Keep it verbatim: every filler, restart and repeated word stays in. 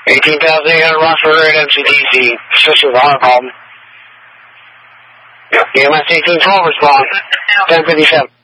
eighteen thousand eight hundred Rossburg at M C D C, switch with a heart problem. E M S eighteen twelve respond, ten fifty-seven.